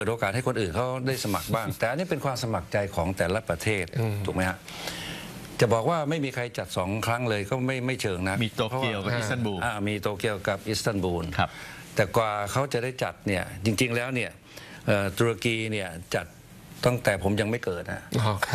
ปิดโอกาสให้คนอื่นเขาได้สมัครบ้าง แต่อันนี้เป็นความสมัครใจของแต่ละประเทศถูกไหมฮะจะบอกว่าไม่มีใครจัด2 ครั้งเลยก็ไม่เชิงนะมีโตเกียวกับอิสตันบูลมีโตเกียวกับอิสตันบูลครับแต่กว่าเขาจะได้จัดเนี่ยจริงๆแล้วเนี่ยตุรกีเนี่ยจัดตั้งแต่ผมยังไม่เกิดนะ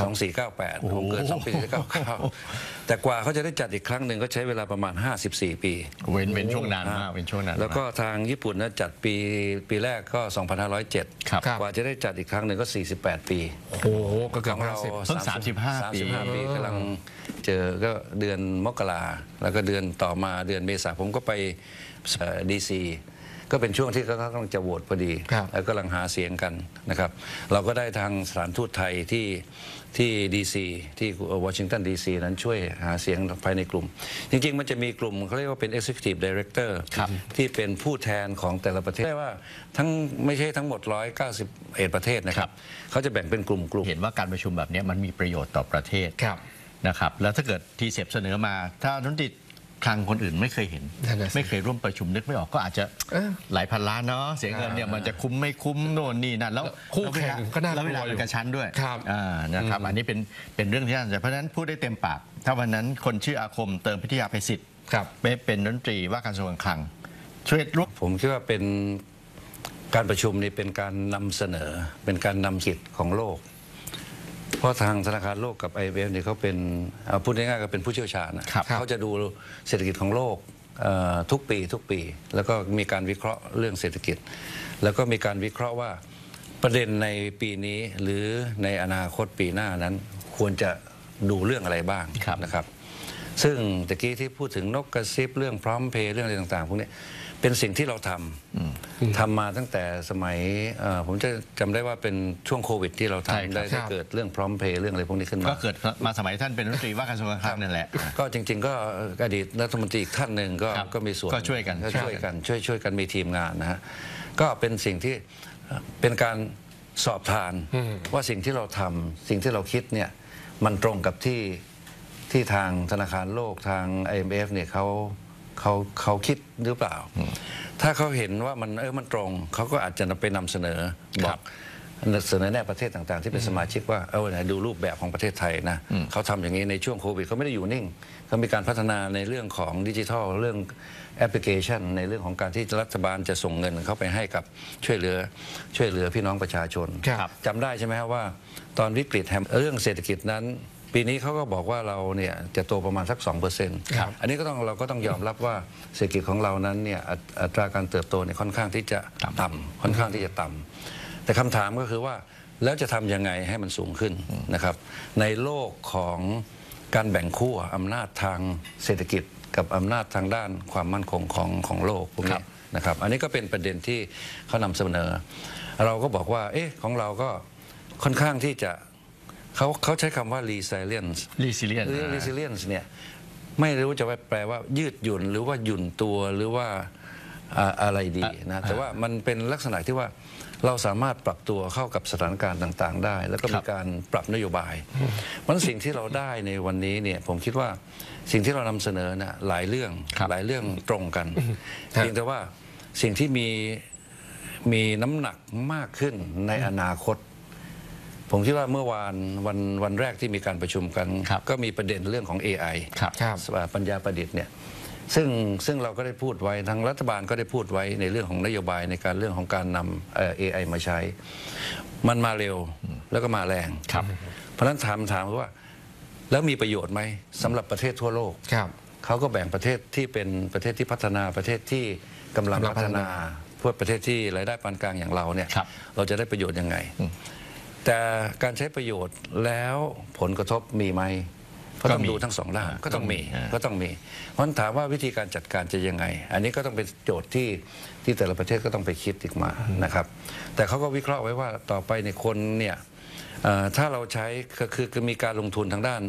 2498ผมเกิด2499แต่กว่าเขาจะได้จัดอีกครั้งหนึ่งก็ใช้เวลาประมาณ54 ปีเว้นช่วงนานมากเป็นช่วงนานแล้วก็ทางญี่ปุ่นนะจัดปีแรกก็2507กว่าจะได้จัดอีกครั้งหนึ่งก็48 ปีโอ้โหก็เกือบเราเพิ่ง35 ปีกำลังเจอก็เดือนมกราแล้วก็เดือนต่อมาเดือนเมษาผมก็ไปดีซีก็เป็นช่วงที่เขาต้องจะโหวตพอดีแล้วกำลังหาเสียงกันนะครับเราก็ได้ทางสถานทูตไทยที่ดีซีที่วอชิงตันดีซีนั้นช่วยหาเสียงภายในกลุ่มจริงๆมันจะมีกลุ่มเขาเรียกว่าเป็น Executive Director ที่เป็นผู้แทนของแต่ละประเทศได้ว่าไม่ใช่ทั้งหมด191ประเทศนะครับเขาจะแบ่งเป็นกลุ่มเห็นว่าการประชุมแบบนี้มันมีประโยชน์ต่อประเทศนะครับแล้วถ้าเกิดทีเสพเสนอมาถ้านุติดคลังคนอื่นไม่เคยเห็นไม่เคยร่วมประชุมนึกไม่ออกก็อาจจะหลายพันล้านเนาะเสียเงินเนี่ยมันจะคุ้มไม่คุ้มโน่นนี่นั่นแล้วคู่แข่งก็น่าแล้วเวลาเป็นกระชั้นด้วยนะครับอันนี้เป็นเรื่องที่น่าสนใจเพราะฉะนั้นพูดได้เต็มปากถ้าวันนั้นคนชื่ออาคมเติมพิทยาภัยศิษย์เป็นรัฐมนตรีว่าการกระทรวงการคลังช่วยร่วมผมคิดว่าเป็นการประชุมนี่เป็นการนำเสนอเป็นการนำกิจของโลกเพราะทางธนาคารโลกกับ IMF เนี่ยเขาเป็นพูดง่ายๆก็เป็นผู้เชี่ยวชาญนะเขาจะดูเศรษฐกิจของโลกทุกปีแล้วก็มีการวิเคราะห์เรื่องเศรษฐกิจแล้วก็มีการวิเคราะห์ว่าประเด็นในปีนี้หรือในอนาคตปีหน้านั้นควรจะดูเรื่องอะไรบ้างนะครับซึ่งตะกี้ที่พูดถึงนกกระซิบเรื่องพร้อมเพย์เรื่องอะไรต่างๆพวกนี้เป็นสิ่งที่เราทำมาตั้งแต่สมัยผมจะจำได้ว่าเป็นช่วงโควิดที่เราทำได้เกิดเรื่องพร้อมเพย์เรื่องอะไรพวกนี้ขึ้นมาก็เกิดมาสมัยท่านเป็นรัฐมนตรีว่าการกระทรวงการคลังนั่นแหละก็จริงๆก็อดีตรัฐมนตรีอีกท่านหนึ่งก็มีส่วนก็ช่วยกันมีทีมงานนะฮะก็เป็นสิ่งที่เป็นการสอบทานว่าสิ่งที่เราทำสิ่งที่เราคิดเนี่ยมันตรงกับที่ทางธนาคารโลกทาง IMF เนี่ยเขาคิดหรือเปล่าถ้าเขาเห็นว่ามันตรงเขาก็อาจจะไปนำเสนอบอกเสนอแนะประเทศต่างๆที่เป็นสมาชิกว่าไหนดูรูปแบบของประเทศไทยนะเขาทำอย่างนี้ในช่วงโควิดเขาไม่ได้อยู่นิ่งเขามีการพัฒนาในเรื่องของดิจิทัลเรื่องแอปพลิเคชันในเรื่องของการที่รัฐบาลจะส่งเงินเข้าไปให้กับช่วยเหลือพี่น้องประชาชนจำได้ใช่ไหมครับว่าตอนวิกฤตเรื่องเศรษฐกิจนั้นปีนี้เขาก็บอกว่าเราเนี่ยจะโตประมาณสัก 2%อันนี้เราก็ต้องยอมรับว่าเศรษฐกิจของเรานั้นเนี่ยอัตราการเติบโตเนี่ยค่อนข้างที่จะต่ำค่อนข้างที่จะต่ำแต่คำถามก็คือว่าแล้วจะทำยังไงให้มันสูงขึ้นนะครับในโลกของการแบ่งขั้วอำนาจทางเศรษฐกิจกับอำนาจทางด้านความมั่นคงของโลกพวกนี้นะครับอันนี้ก็เป็นประเด็นที่เขานำเสนอเราก็บอกว่าของเราก็ค่อนข้างที่จะเขาใช้คำว่า resilience เนี่ยไม่รู้จะแปลว่ายืดหยุ่นหรือว่าหยุ่นตัวหรือว่าอะไรดีนะแต่ว่ามันเป็นลักษณะที่ว่าเราสามารถปรับตัวเข้ากับสถานการณ์ต่างๆได้แล้วก็มีการปรับนโยบายเพราะสิ่งที่เราได้ในวันนี้เนี่ยผมคิดว่าสิ่งที่เรานำเสนอนะหลายเรื่องตรงกันเพียงแต่ว่าสิ่งที่มีน้ำหนักมากขึ้นในอนาคตผมคิดว่าเมื่อวันแรกที่มีการประชุมกันก็มีประเด็นเรื่องของ AI ปัญญาประดิษฐ์เนี่ยซึ่งเราก็ได้พูดไว้ทางรัฐบาลก็ได้พูดไว้ในเรื่องของนโยบายในการเรื่องของการนำ AI มาใช้มันมาเร็วแล้วก็มาแรงเพราะฉะนั้นถามว่าแล้วมีประโยชน์ไหมสำหรับประเทศทั่วโลกเขาก็แบ่งประเทศที่เป็นประเทศที่พัฒนาประเทศที่กำลังพัฒนาพวกประเทศที่รายได้ปานกลางอย่างเราเนี่ยเราจะได้ประโยชน์ยังไงแต่การใช้ประโยชน์แล้วผลกระทบมีไหมก็ต้องดูทั้งสองด้านก็ต้องมีเพราะฉะนั้นถามว่าวิธีการจัดการจะยังไงอันนี้ก็ต้องเป็นโจทย์ที่แต่ละประเทศก็ต้องไปคิดอีกมานะครับแต่เขาก็วิเคราะห์ไว้ว่าต่อไปในคนเนี่ยถ้าเราใช้คือมีการลงทุนทางด้าน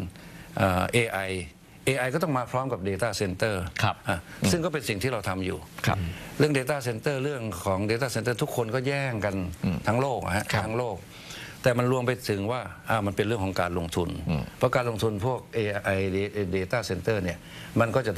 AI ก็ต้องมาพร้อมกับ Data Center ซึ่งก็เป็นสิ่งที่เราทำอยู่เรื่อง Data Center เรื่องของ Data Center ทุกคนก็แย่งกันทั้งโลกทั้งโลกแต่มันรวมไปถึงว่ามันเป็นเรื่องของการลงทุนเพราะการลงทุนพวก AI Data Center เนี่ยมันก็จะ